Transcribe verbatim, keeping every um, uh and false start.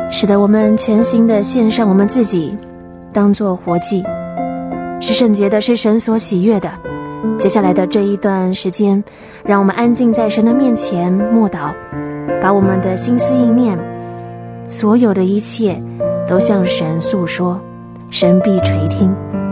使得我们全心的献上我们自己，当作活祭，是圣洁的，是神所喜悦的。接下来的这一段时间，让我们安静在神的面前默祷，把我们的心思意念，所有的一切都向神诉说，神必垂听。